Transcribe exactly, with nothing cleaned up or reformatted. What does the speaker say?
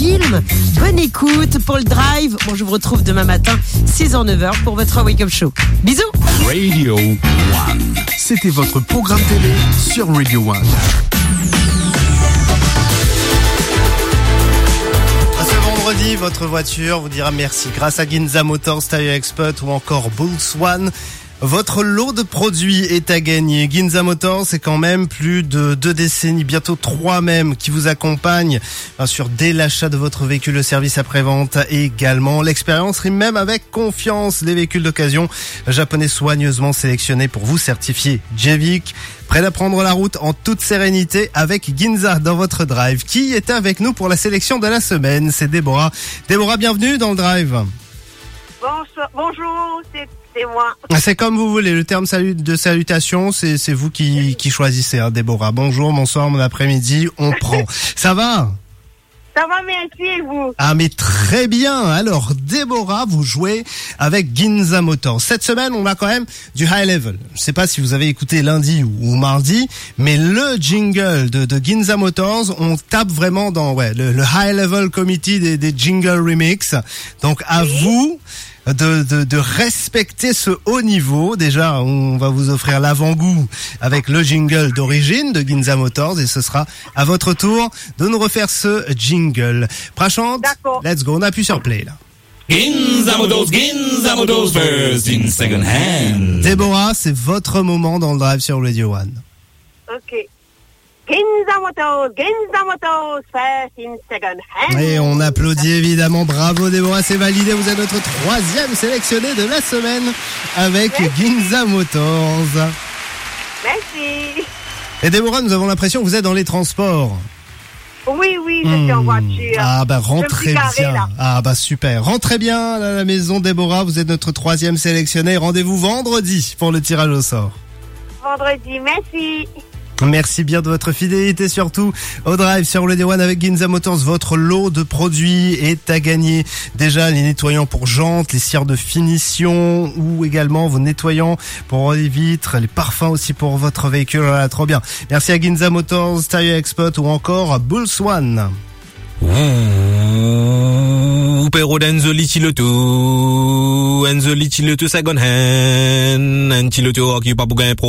film. Bonne écoute pour le drive. Bon, je vous retrouve demain matin, six heures neuf heures pour votre Wake Up Show. Bisous. Radio One. C'était votre programme télé sur Radio One. Vendredi, votre voiture vous dira merci grâce à Ginza Motors, Tire Expert ou encore Bulls One. Votre lot de produits est à gagner. Ginza Motors, c'est quand même plus de deux décennies, bientôt trois même, qui vous accompagnent, bien sûr, dès l'achat de votre véhicule, le service après-vente également. L'expérience rime même avec confiance. Les véhicules d'occasion japonais soigneusement sélectionnés pour vous certifier J V I C. Prêt à prendre la route en toute sérénité avec Ginza dans votre drive. Qui est avec nous pour la sélection de la semaine? C'est Déborah. Déborah, bienvenue dans le drive. Bonjour, bonjour, c'est, c'est moi. C'est comme vous voulez, le terme salut, de salutation, c'est, c'est vous qui, qui choisissez, hein, Déborah. Bonjour, bonsoir, bon après-midi, on prend. Ça va? Ça va, merci, et vous? Ah, mais très bien. Alors, Déborah, vous jouez avec Ginza Motors. Cette semaine, on a quand même du high level. Je sais pas si vous avez écouté lundi ou, ou mardi, mais le jingle de, de Ginza Motors, on tape vraiment dans ouais, le, le high level committee des, des jingle remix. Donc, à oui. vous... De, de, de respecter ce haut niveau. Déjà, on va vous offrir l'avant-goût avec le jingle d'origine de Ginza Motors et ce sera à votre tour de nous refaire ce jingle. Prachante, let's go. On appuie sur play, là. Ginza Motors, Ginza Motors, first in second hand. Déborah, c'est votre moment dans le drive sur Radio One. Ok. Ginza Motors, Ginza Motors, first in second hand. Et on applaudit évidemment. Bravo Déborah, c'est validé. Vous êtes notre troisième sélectionné de la semaine avec Merci. Ginza Motors. Merci. Et Déborah, nous avons l'impression que vous êtes dans les transports. Oui, oui, je suis mmh. en voiture. Ah bah rentrez bien. Là. Ah bah super. Rentrez bien à la maison Déborah, vous êtes notre troisième sélectionné. Rendez-vous vendredi pour le tirage au sort. Vendredi, merci. Merci bien de votre fidélité, surtout au drive sur le D un avec Ginza Motors. Votre lot de produits est à gagner. Déjà les nettoyants pour jantes, les cires de finition ou également vos nettoyants pour les vitres, les parfums aussi pour votre véhicule. Voilà, trop bien. Merci à Ginza Motors, Tire Expert ou encore Bulls One. Ouh, pero d'enzo litiloto, enzo litiloto second hand, enzo litiloto qui pas pour gagner pro.